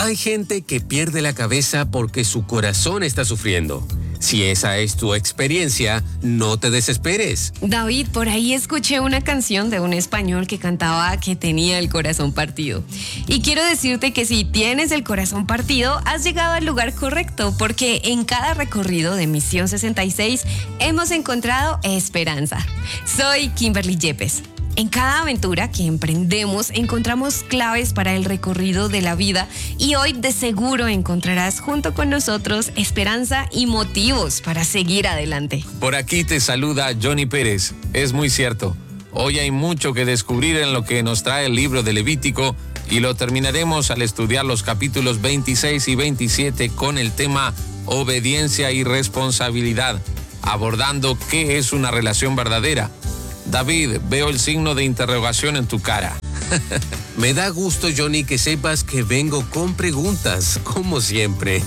Hay gente que pierde la cabeza porque su corazón está sufriendo. Si esa es tu experiencia, no te desesperes. David, por ahí escuché una canción de un español que cantaba que tenía el corazón partido. Y quiero decirte que si tienes el corazón partido, has llegado al lugar correcto, porque en cada recorrido de Misión 66 hemos encontrado esperanza. Soy Kimberly Yepes. En cada aventura que emprendemos encontramos claves para el recorrido de la vida y hoy de seguro encontrarás junto con nosotros esperanza y motivos para seguir adelante. Por aquí te saluda Johnny Pérez. Es muy cierto. Hoy hay mucho que descubrir en lo que nos trae el libro de Levítico y lo terminaremos al estudiar los capítulos 26 y 27 con el tema obediencia y responsabilidad, abordando qué es una relación verdadera. David, veo el signo de interrogación en tu cara. Me da gusto, Johnny, que sepas que vengo con preguntas, como siempre.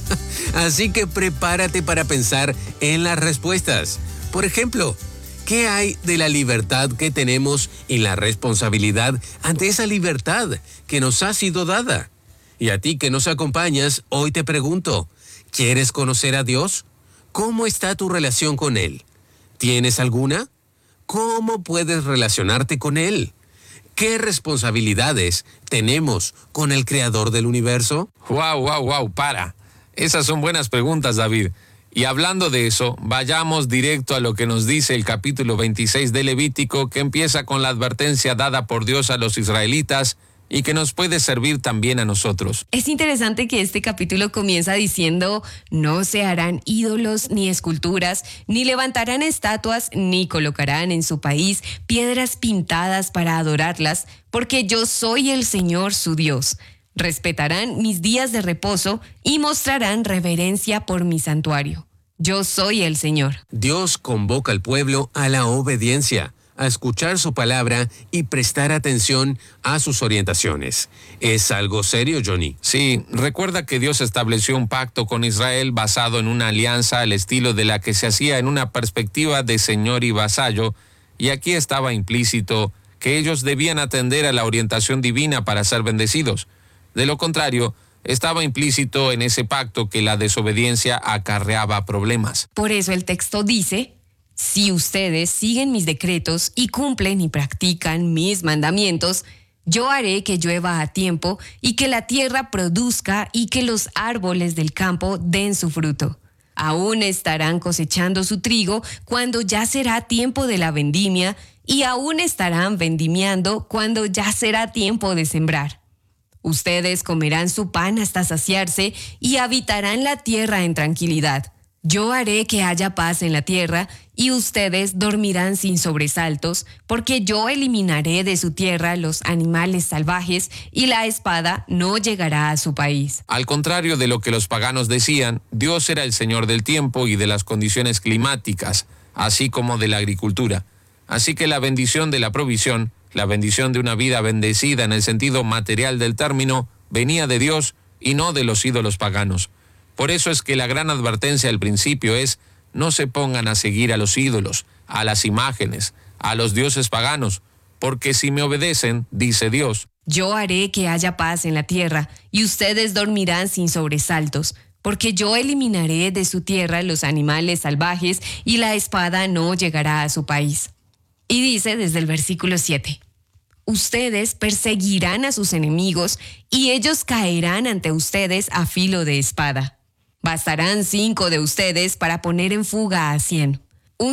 Así que prepárate para pensar en las respuestas. Por ejemplo, ¿qué hay de la libertad que tenemos y la responsabilidad ante esa libertad que nos ha sido dada? Y a ti que nos acompañas, hoy te pregunto, ¿quieres conocer a Dios? ¿Cómo está tu relación con Él? ¿Tienes alguna? ¿Cómo puedes relacionarte con Él? ¿Qué responsabilidades tenemos con el Creador del universo? Wow, para. Esas son buenas preguntas, David. Y hablando de eso, vayamos directo a lo que nos dice el capítulo 26 de Levítico, que empieza con la advertencia dada por Dios a los israelitas y que nos puede servir también a nosotros. Es interesante que este capítulo comienza diciendo: no se harán ídolos ni esculturas, ni levantarán estatuas, ni colocarán en su país piedras pintadas para adorarlas, porque yo soy el Señor su Dios. Respetarán mis días de reposo y mostrarán reverencia por mi santuario. Yo soy el Señor. Dios convoca al pueblo a la obediencia, a escuchar su palabra y prestar atención a sus orientaciones. ¿Es algo serio, Johnny? Sí, recuerda que Dios estableció un pacto con Israel basado en una alianza al estilo de la que se hacía en una perspectiva de señor y vasallo, y aquí estaba implícito que ellos debían atender a la orientación divina para ser bendecidos. De lo contrario, estaba implícito en ese pacto que la desobediencia acarreaba problemas. Por eso el texto dice: si ustedes siguen mis decretos y cumplen y practican mis mandamientos, yo haré que llueva a tiempo y que la tierra produzca y que los árboles del campo den su fruto. Aún estarán cosechando su trigo cuando ya será tiempo de la vendimia y aún estarán vendimiando cuando ya será tiempo de sembrar. Ustedes comerán su pan hasta saciarse y habitarán la tierra en tranquilidad. Yo haré que haya paz en la tierra y ustedes dormirán sin sobresaltos, porque yo eliminaré de su tierra los animales salvajes y la espada no llegará a su país. Al contrario de lo que los paganos decían, Dios era el Señor del tiempo y de las condiciones climáticas, así como de la agricultura. Así que la bendición de la provisión, la bendición de una vida bendecida en el sentido material del término, venía de Dios y no de los ídolos paganos. Por eso es que la gran advertencia al principio es: no se pongan a seguir a los ídolos, a las imágenes, a los dioses paganos, porque si me obedecen, dice Dios, yo haré que haya paz en la tierra y ustedes dormirán sin sobresaltos, porque yo eliminaré de su tierra los animales salvajes y la espada no llegará a su país. Y dice desde el versículo 7: ustedes perseguirán a sus enemigos y ellos caerán ante ustedes a filo de espada. Bastarán 5 de ustedes para poner en fuga a 100.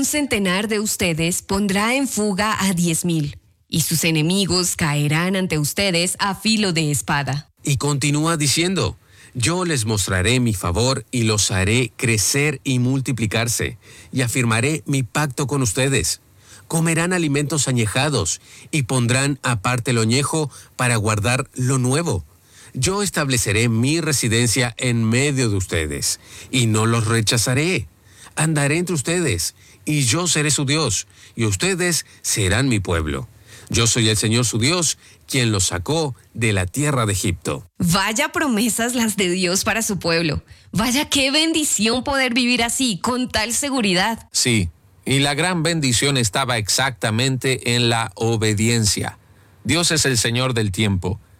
100 de ustedes pondrá en fuga a 10,000, y sus enemigos caerán ante ustedes a filo de espada. Y continúa diciendo: yo les mostraré mi favor y los haré crecer y multiplicarse, y afirmaré mi pacto con ustedes. Comerán alimentos añejados y pondrán aparte lo añejo para guardar lo nuevo. Yo estableceré mi residencia en medio de ustedes y no los rechazaré. Andaré entre ustedes y yo seré su Dios y ustedes serán mi pueblo. Yo soy el Señor su Dios, quien los sacó de la tierra de Egipto. Vaya promesas las de Dios para su pueblo. Vaya qué bendición poder vivir así, con tal seguridad. Sí, y la gran bendición estaba exactamente en la obediencia. Dios es el Señor del tiempo.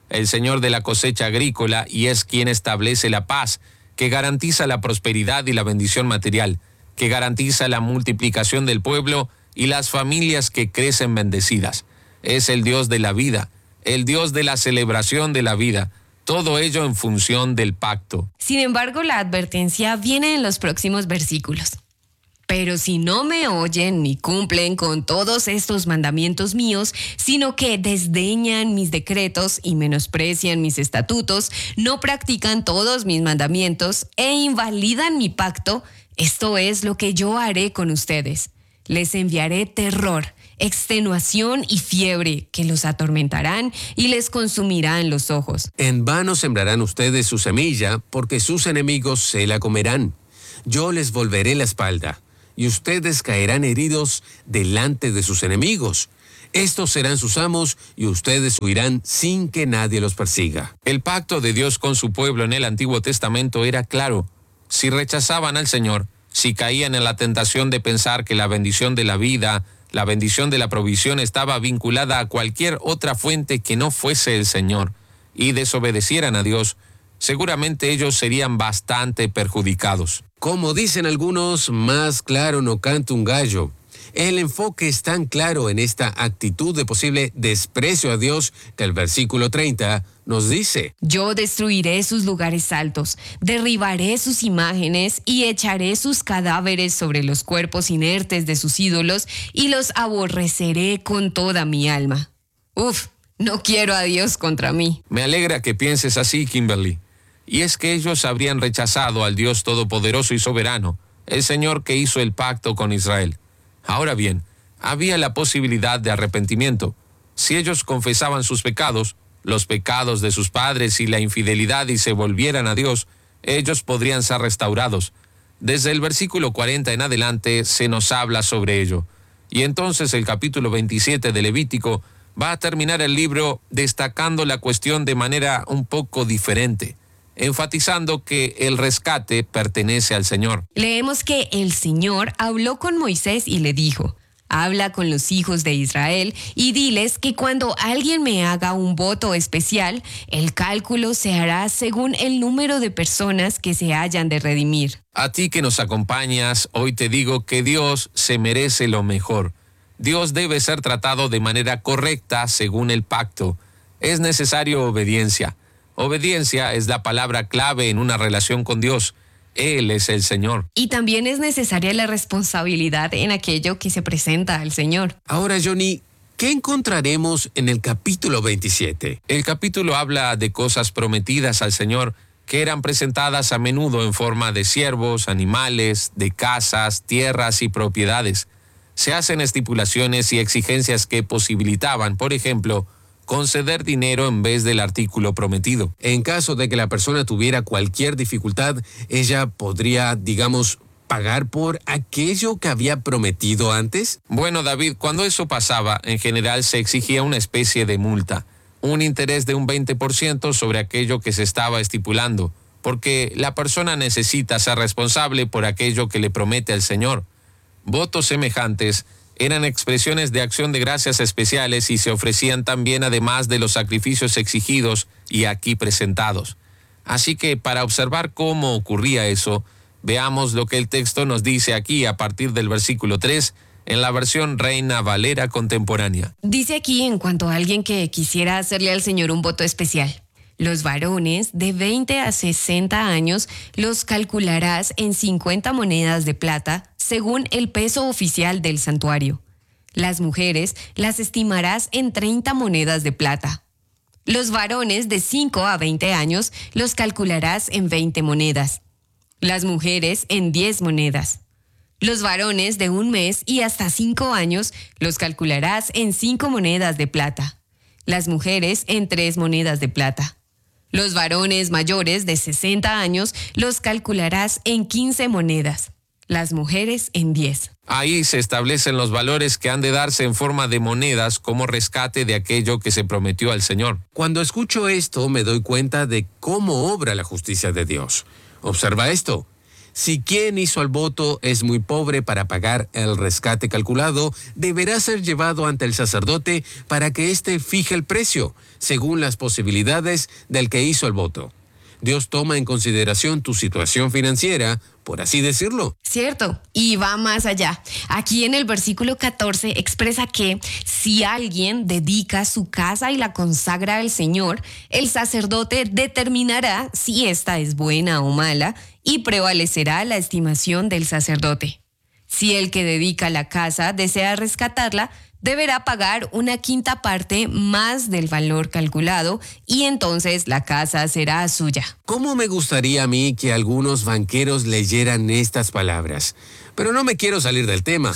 el Señor de la cosecha agrícola, y es quien establece la paz, que garantiza la prosperidad y la bendición material, que garantiza la multiplicación del pueblo y las familias que crecen bendecidas. Es el Dios de la vida, el Dios de la celebración de la vida, todo ello en función del pacto. Sin embargo, la advertencia viene en los próximos versículos. Pero si no me oyen ni cumplen con todos estos mandamientos míos, sino que desdeñan mis decretos y menosprecian mis estatutos, no practican todos mis mandamientos e invalidan mi pacto, esto es lo que yo haré con ustedes. Les enviaré terror, extenuación y fiebre que los atormentarán y les consumirán los ojos. En vano sembrarán ustedes su semilla, porque sus enemigos se la comerán. Yo les volveré la espalda, y ustedes caerán heridos delante de sus enemigos. Estos serán sus amos, y ustedes huirán sin que nadie los persiga. El pacto de Dios con su pueblo en el Antiguo Testamento era claro. Si rechazaban al Señor, si caían en la tentación de pensar que la bendición de la vida, la bendición de la provisión estaba vinculada a cualquier otra fuente que no fuese el Señor, y desobedecieran a Dios, seguramente ellos serían bastante perjudicados. Como dicen algunos, más claro no canta un gallo. El enfoque es tan claro en esta actitud de posible desprecio a Dios que el versículo 30 nos dice: Yo destruiré sus lugares altos, derribaré sus imágenes y echaré sus cadáveres sobre los cuerpos inertes de sus ídolos y los aborreceré con toda mi alma. No quiero a Dios contra mí. Me alegra que pienses así, Kimberly. Y es que ellos habrían rechazado al Dios todopoderoso y soberano, el Señor que hizo el pacto con Israel. Ahora bien, había la posibilidad de arrepentimiento. Si ellos confesaban sus pecados, los pecados de sus padres y la infidelidad, y se volvieran a Dios, ellos podrían ser restaurados. Desde el versículo 40 en adelante se nos habla sobre ello. Y entonces el capítulo 27 de Levítico va a terminar el libro destacando la cuestión de manera un poco diferente, enfatizando que el rescate pertenece al Señor. Leemos que el Señor habló con Moisés y le dijo: habla con los hijos de Israel y diles que cuando alguien me haga un voto especial, el cálculo se hará según el número de personas que se hayan de redimir. A ti que nos acompañas, hoy te digo que Dios se merece lo mejor. Dios debe ser tratado de manera correcta según el pacto. Es necesario obediencia. Obediencia es la palabra clave en una relación con Dios. Él es el Señor. Y también es necesaria la responsabilidad en aquello que se presenta al Señor. Ahora, Johnny, ¿qué encontraremos en el capítulo 27? El capítulo habla de cosas prometidas al Señor que eran presentadas a menudo en forma de siervos, animales, de casas, tierras y propiedades. Se hacen estipulaciones y exigencias que posibilitaban, por ejemplo, conceder dinero en vez del artículo prometido. En caso de que la persona tuviera cualquier dificultad, ella podría, digamos, pagar por aquello que había prometido antes. Bueno, David, cuando eso pasaba, en general se exigía una especie de multa, un interés de un 20% sobre aquello que se estaba estipulando, porque la persona necesita ser responsable por aquello que le promete al Señor. Votos semejantes eran expresiones de acción de gracias especiales y se ofrecían también además de los sacrificios exigidos y aquí presentados. Así que para observar cómo ocurría eso, veamos lo que el texto nos dice aquí a partir del versículo 3 en la versión Reina Valera contemporánea. Dice aquí en cuanto a alguien que quisiera hacerle al Señor un voto especial: los varones de 20 a 60 años los calcularás en 50 monedas de plata según el peso oficial del santuario. Las mujeres las estimarás en 30 monedas de plata. Los varones de 5 a 20 años los calcularás en 20 monedas. Las mujeres en 10 monedas. Los varones de 1 mes y hasta 5 años los calcularás en 5 monedas de plata. Las mujeres en 3 monedas de plata. Los varones mayores de 60 años los calcularás en 15 monedas. Las mujeres en 10. Ahí se establecen los valores que han de darse en forma de monedas como rescate de aquello que se prometió al Señor. Cuando escucho esto, me doy cuenta de cómo obra la justicia de Dios. Observa esto. Si quien hizo el voto es muy pobre para pagar el rescate calculado, deberá ser llevado ante el sacerdote para que éste fije el precio, según las posibilidades del que hizo el voto. Dios toma en consideración tu situación financiera, por así decirlo. Cierto, y va más allá. Aquí en el versículo 14 expresa que si alguien dedica su casa y la consagra al Señor, el sacerdote determinará si esta es buena o mala y prevalecerá la estimación del sacerdote. Si el que dedica la casa desea rescatarla, deberá pagar una quinta parte más del valor calculado y entonces la casa será suya. ¿Cómo me gustaría a mí que algunos banqueros leyeran estas palabras? Pero no me quiero salir del tema.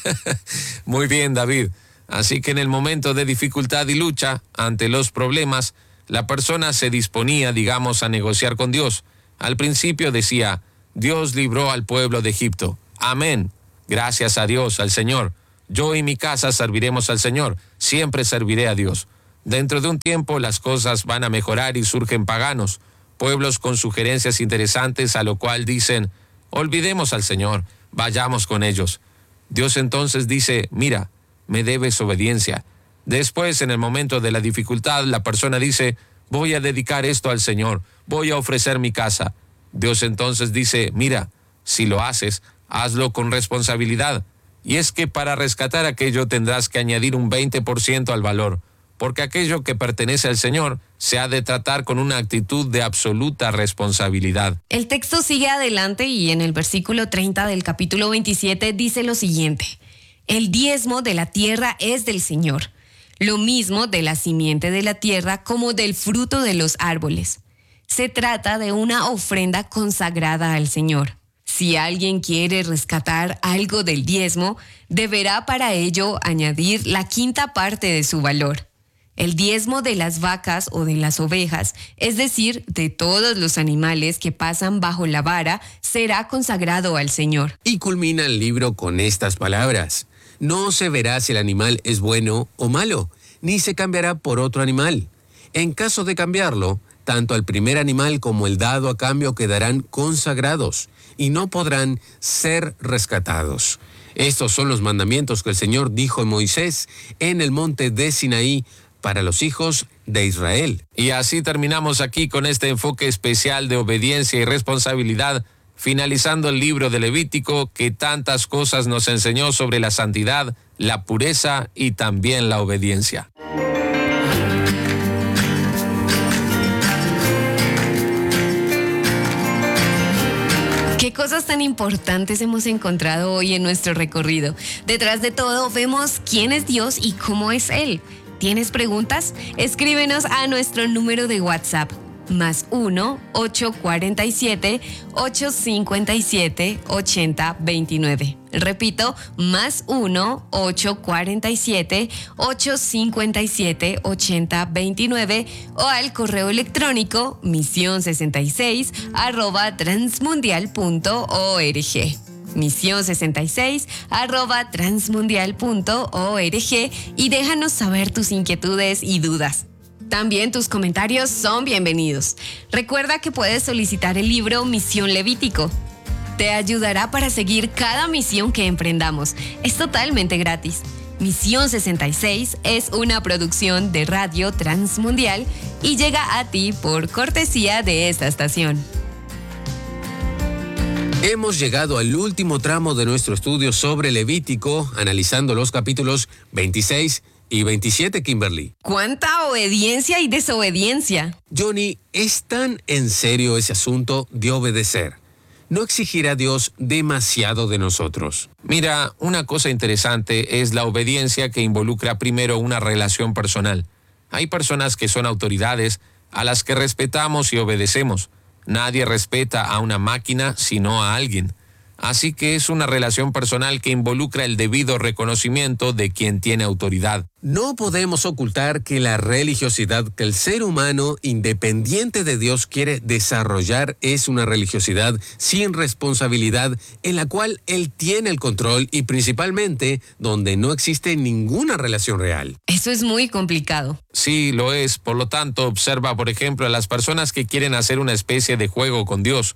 Muy bien, David. Así que en el momento de dificultad y lucha, ante los problemas, la persona se disponía, digamos, a negociar con Dios. Al principio decía, Dios libró al pueblo de Egipto. Amén. Gracias a Dios, al Señor. Yo y mi casa serviremos al Señor. Siempre serviré a Dios. Dentro de un tiempo las cosas van a mejorar y surgen paganos, pueblos con sugerencias interesantes a lo cual dicen, olvidemos al Señor, vayamos con ellos. Dios entonces dice, mira, me debes obediencia. Después, en el momento de la dificultad, la persona dice, voy a dedicar esto al Señor, voy a ofrecer mi casa. Dios entonces dice, mira, si lo haces, hazlo con responsabilidad. Y es que para rescatar aquello tendrás que añadir un 20% al valor, porque aquello que pertenece al Señor se ha de tratar con una actitud de absoluta responsabilidad. El texto sigue adelante y en el versículo 30 del capítulo 27 dice lo siguiente: el diezmo de la tierra es del Señor, lo mismo de la simiente de la tierra como del fruto de los árboles. Se trata de una ofrenda consagrada al Señor. Si alguien quiere rescatar algo del diezmo, deberá para ello añadir la quinta parte de su valor. El diezmo de las vacas o de las ovejas, es decir, de todos los animales que pasan bajo la vara, será consagrado al Señor. Y culmina el libro con estas palabras. No se verá si el animal es bueno o malo, ni se cambiará por otro animal. En caso de cambiarlo, tanto el primer animal como el dado a cambio quedarán consagrados y no podrán ser rescatados. Estos son los mandamientos que el Señor dijo a Moisés en el monte de Sinaí para los hijos de Israel. Y así terminamos aquí con este enfoque especial de obediencia y responsabilidad, finalizando el libro de Levítico que tantas cosas nos enseñó sobre la santidad, la pureza y también la obediencia. ¿Qué cosas tan importantes hemos encontrado hoy en nuestro recorrido? Detrás de todo vemos quién es Dios y cómo es Él. ¿Tienes preguntas? Escríbenos a nuestro número de WhatsApp, +1 847 857 8029. Repito, +1 847 857 8029 o al correo electrónico mision66@transmundial.org. mision66@transmundial.org y déjanos saber tus inquietudes y dudas. También tus comentarios son bienvenidos. Recuerda que puedes solicitar el libro Misión Levítico. Te ayudará para seguir cada misión que emprendamos. Es totalmente gratis. Misión 66 es una producción de Radio Transmundial y llega a ti por cortesía de esta estación. Hemos llegado al último tramo de nuestro estudio sobre Levítico, analizando los capítulos 26 y 27, Kimberly. ¡Cuánta obediencia y desobediencia! Johnny, ¿es tan en serio ese asunto de obedecer? ¿No exigirá Dios demasiado de nosotros? Mira, una cosa interesante es la obediencia que involucra primero una relación personal. Hay personas que son autoridades a las que respetamos y obedecemos. Nadie respeta a una máquina sino a alguien. Así que es una relación personal que involucra el debido reconocimiento de quien tiene autoridad. No podemos ocultar que la religiosidad que el ser humano, independiente de Dios, quiere desarrollar es una religiosidad sin responsabilidad en la cual Él tiene el control y principalmente donde no existe ninguna relación real. Eso es muy complicado. Sí, lo es. Por lo tanto, observa, por ejemplo, a las personas que quieren hacer una especie de juego con Dios.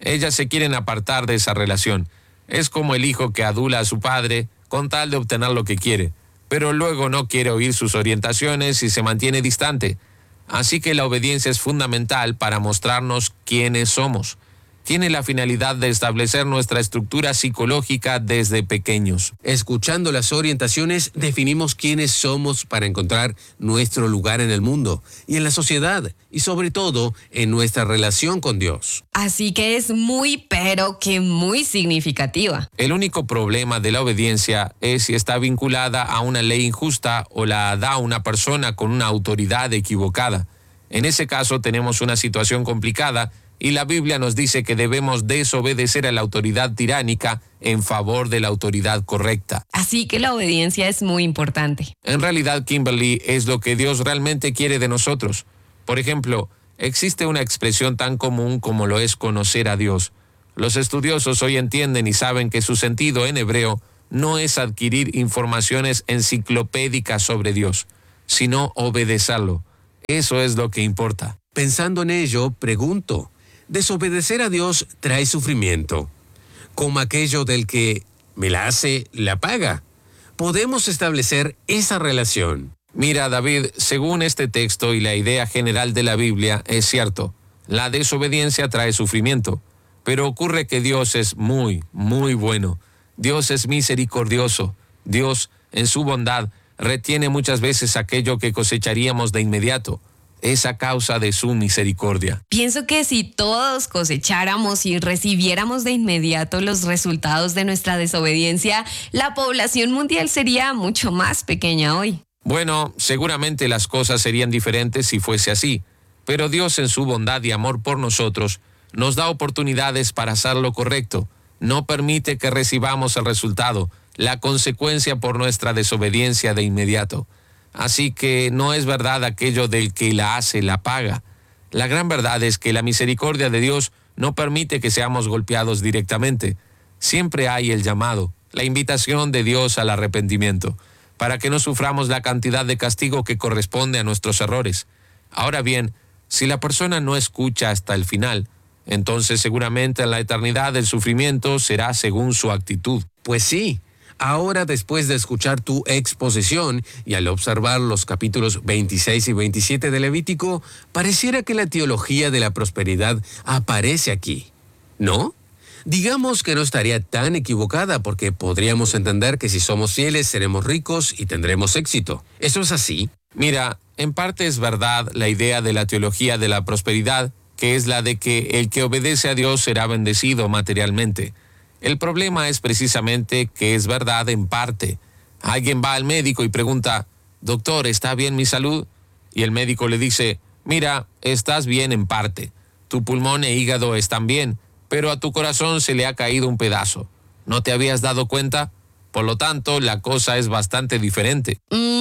Ellas se quieren apartar de esa relación. Es como el hijo que adula a su padre con tal de obtener lo que quiere, pero luego no quiere oír sus orientaciones y se mantiene distante. Así que la obediencia es fundamental para mostrarnos quiénes somos. Tiene la finalidad de establecer nuestra estructura psicológica desde pequeños. Escuchando las orientaciones, definimos quiénes somos para encontrar nuestro lugar en el mundo y en la sociedad, y sobre todo en nuestra relación con Dios. Así que es muy, pero que muy significativa. El único problema de la obediencia es si está vinculada a una ley injusta o la da una persona con una autoridad equivocada. En ese caso tenemos una situación complicada y la Biblia nos dice que debemos desobedecer a la autoridad tiránica en favor de la autoridad correcta. Así que la obediencia es muy importante. En realidad, Kimberly, es lo que Dios realmente quiere de nosotros. Por ejemplo, existe una expresión tan común como lo es conocer a Dios. Los estudiosos hoy entienden y saben que su sentido en hebreo no es adquirir informaciones enciclopédicas sobre Dios, sino obedecerlo. Eso es lo que importa. Pensando en ello, pregunto, ¿desobedecer a Dios trae sufrimiento, como aquello del que me la hace, la paga? ¿Podemos establecer esa relación? Mira, David, según este texto y la idea general de la Biblia, es cierto, la desobediencia trae sufrimiento, pero ocurre que Dios es muy, muy bueno. Dios es misericordioso. Dios, en su bondad, retiene muchas veces aquello que cosecharíamos de inmediato. Es a causa de su misericordia. Pienso que si todos cosecháramos y recibiéramos de inmediato los resultados de nuestra desobediencia, la población mundial sería mucho más pequeña hoy. Bueno, seguramente las cosas serían diferentes si fuese así, pero Dios en su bondad y amor por nosotros nos da oportunidades para hacer lo correcto. No permite que recibamos el resultado, la consecuencia por nuestra desobediencia de inmediato. Así que no es verdad aquello del que la hace, la paga. La gran verdad es que la misericordia de Dios no permite que seamos golpeados directamente. Siempre hay el llamado, la invitación de Dios al arrepentimiento, para que no suframos la cantidad de castigo que corresponde a nuestros errores. Ahora bien, si la persona no escucha hasta el final, entonces seguramente en la eternidad el sufrimiento será según su actitud. Pues sí. Ahora, después de escuchar tu exposición y al observar los capítulos 26 y 27 de Levítico, pareciera que la teología de la prosperidad aparece aquí, ¿no? Digamos que no estaría tan equivocada porque podríamos entender que si somos fieles seremos ricos y tendremos éxito. ¿Eso es así? Mira, en parte es verdad la idea de la teología de la prosperidad, que es la de que el que obedece a Dios será bendecido materialmente. El problema es precisamente que es verdad en parte. Alguien va al médico y pregunta, «Doctor, ¿está bien mi salud?» Y el médico le dice, «Mira, estás bien en parte. Tu pulmón e hígado están bien, pero a tu corazón se le ha caído un pedazo. ¿No te habías dado cuenta? Por lo tanto, la cosa es bastante diferente».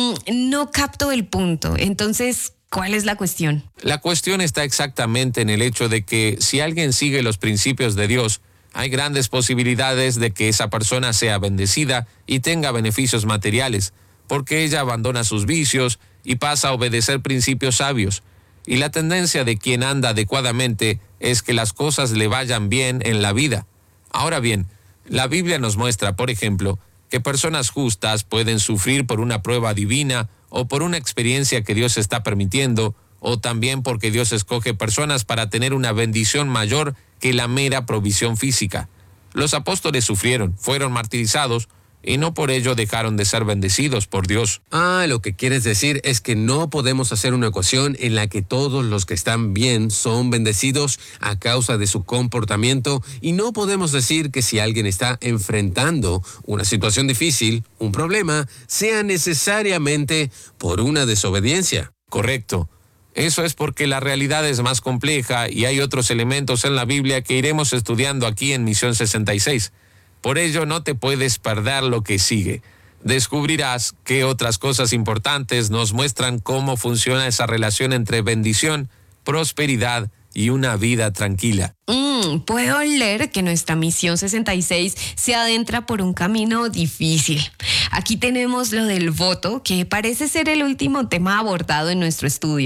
No capto el punto. Entonces, ¿cuál es la cuestión? La cuestión está exactamente en el hecho de que si alguien sigue los principios de Dios, hay grandes posibilidades de que esa persona sea bendecida y tenga beneficios materiales, porque ella abandona sus vicios y pasa a obedecer principios sabios. Y la tendencia de quien anda adecuadamente es que las cosas le vayan bien en la vida. Ahora bien, la Biblia nos muestra, por ejemplo, que personas justas pueden sufrir por una prueba divina o por una experiencia que Dios está permitiendo, o también porque Dios escoge personas para tener una bendición mayor que la mera provisión física. Los apóstoles sufrieron, fueron martirizados, y no por ello dejaron de ser bendecidos por Dios. Lo que quieres decir es que no podemos hacer una ecuación en la que todos los que están bien son bendecidos a causa de su comportamiento, y no podemos decir que si alguien está enfrentando una situación difícil, un problema, sea necesariamente por una desobediencia. Correcto. Eso es porque la realidad es más compleja y hay otros elementos en la Biblia que iremos estudiando aquí en Misión 66. Por ello, no te puedes perder lo que sigue. Descubrirás que otras cosas importantes nos muestran cómo funciona esa relación entre bendición, prosperidad y una vida tranquila. Puedo leer que nuestra Misión 66 se adentra por un camino difícil. Aquí tenemos lo del voto, que parece ser el último tema abordado en nuestro estudio.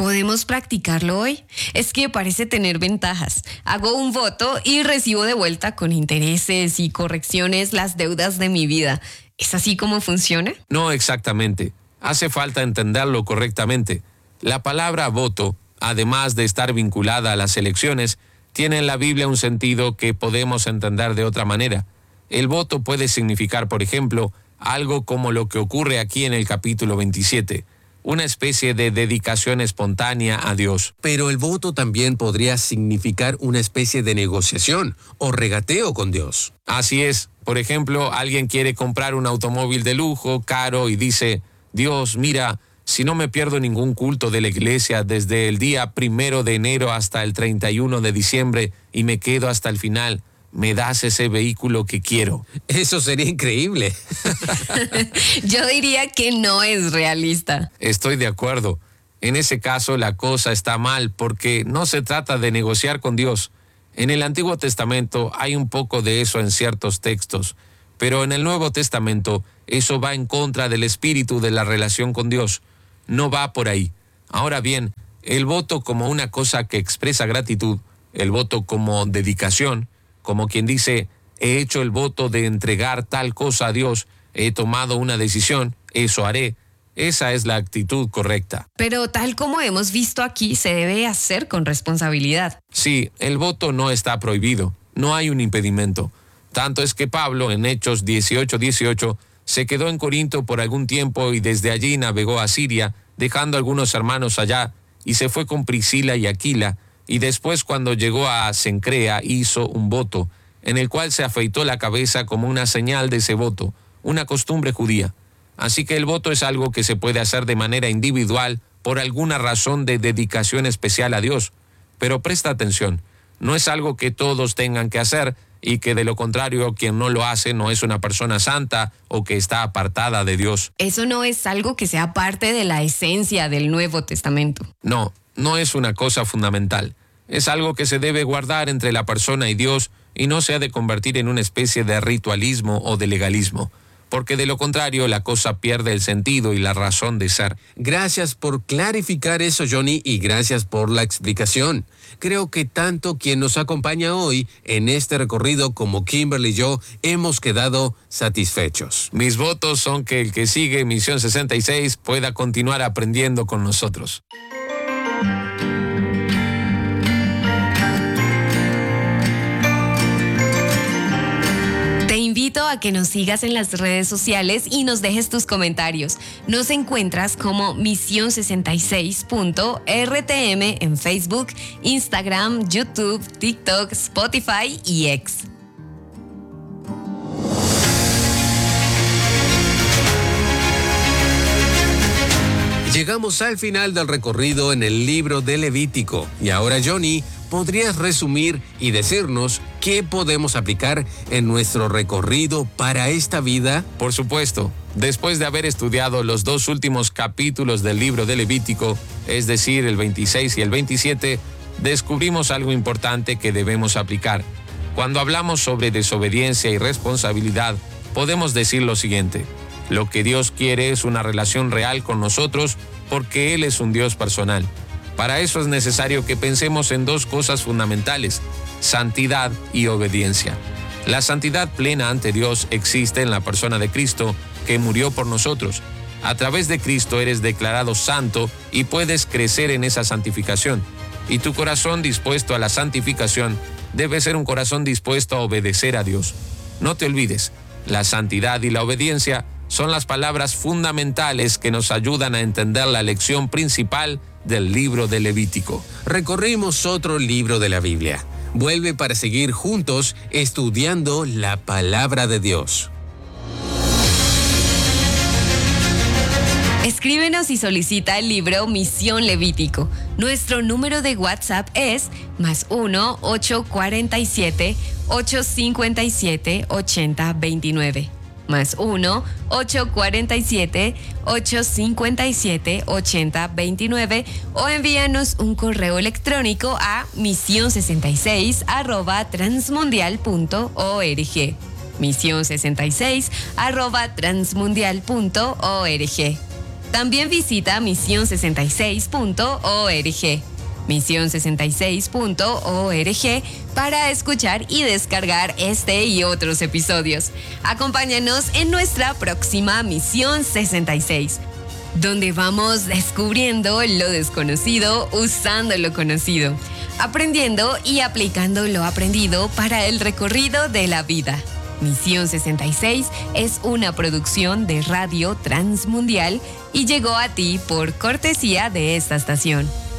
¿Podemos practicarlo hoy? Es que parece tener ventajas. Hago un voto y recibo de vuelta con intereses y correcciones las deudas de mi vida. ¿Es así como funciona? No exactamente. Hace falta entenderlo correctamente. La palabra voto, además de estar vinculada a las elecciones, tiene en la Biblia un sentido que podemos entender de otra manera. El voto puede significar, por ejemplo, algo como lo que ocurre aquí en el capítulo 27. Una especie de dedicación espontánea a Dios. Pero el voto también podría significar una especie de negociación o regateo con Dios. Así es. Por ejemplo, alguien quiere comprar un automóvil de lujo, caro, y dice: Dios, mira, si no me pierdo ningún culto de la iglesia desde el día 1 de enero hasta el 31 de diciembre y me quedo hasta el final, me das ese vehículo que quiero. Eso sería increíble. Yo diría que no es realista. Estoy de acuerdo. En ese caso la cosa está mal porque no se trata de negociar con Dios. En el Antiguo Testamento hay un poco de eso en ciertos textos, pero en el Nuevo Testamento eso va en contra del espíritu de la relación con Dios. No va por ahí. Ahora bien, el voto como una cosa que expresa gratitud, el voto como dedicación, como quien dice: he hecho el voto de entregar tal cosa a Dios, he tomado una decisión, eso haré. Esa es la actitud correcta. Pero tal como hemos visto aquí, se debe hacer con responsabilidad. Sí, el voto no está prohibido, no hay un impedimento. Tanto es que Pablo, en Hechos 18:18, se quedó en Corinto por algún tiempo y desde allí navegó a Siria, dejando algunos hermanos allá, y se fue con Priscila y Aquila, y después cuando llegó a Cencrea hizo un voto, en el cual se afeitó la cabeza como una señal de ese voto, una costumbre judía. Así que el voto es algo que se puede hacer de manera individual por alguna razón de dedicación especial a Dios. Pero presta atención, no es algo que todos tengan que hacer y que de lo contrario quien no lo hace no es una persona santa o que está apartada de Dios. Eso no es algo que sea parte de la esencia del Nuevo Testamento. No, no es una cosa fundamental. Es algo que se debe guardar entre la persona y Dios y no se ha de convertir en una especie de ritualismo o de legalismo, porque de lo contrario la cosa pierde el sentido y la razón de ser. Gracias por clarificar eso, Johnny, y gracias por la explicación. Creo que tanto quien nos acompaña hoy en este recorrido como Kimberly y yo hemos quedado satisfechos. Mis votos son que el que sigue Misión 66 pueda continuar aprendiendo con nosotros. Te invito a que nos sigas en las redes sociales y nos dejes tus comentarios. Nos encuentras como Misión66.rtm en Facebook, Instagram, YouTube, TikTok, Spotify y X. Llegamos al final del recorrido en el libro de Levítico. Y ahora, Johnny, ¿podrías resumir y decirnos qué podemos aplicar en nuestro recorrido para esta vida? Por supuesto, después de haber estudiado los 2 últimos capítulos del libro de Levítico, es decir, el 26 y el 27, descubrimos algo importante que debemos aplicar. Cuando hablamos sobre desobediencia y responsabilidad, podemos decir lo siguiente: lo que Dios quiere es una relación real con nosotros porque Él es un Dios personal. Para eso es necesario que pensemos en 2 cosas fundamentales: santidad y obediencia. La santidad plena ante Dios existe en la persona de Cristo, que murió por nosotros. A través de Cristo eres declarado santo y puedes crecer en esa santificación. Y tu corazón dispuesto a la santificación debe ser un corazón dispuesto a obedecer a Dios. No te olvides, la santidad y la obediencia son las palabras fundamentales que nos ayudan a entender la lección principal del libro de Levítico. Recorrimos otro libro de la Biblia. Vuelve para seguir juntos estudiando la palabra de Dios. Escríbenos y solicita el libro Misión Levítico. Nuestro número de WhatsApp es +1 847 857 8029. +1 847 857 8029 o envíanos un correo electrónico a mision66@transmundial.org. mision66@transmundial.org. También visita mision66.org. Mision66.org para escuchar y descargar este y otros episodios. Acompáñanos en nuestra próxima Misión 66, donde vamos descubriendo lo desconocido usando lo conocido, aprendiendo y aplicando lo aprendido para el recorrido de la vida. Misión 66 es una producción de Radio Transmundial y llegó a ti por cortesía de esta estación.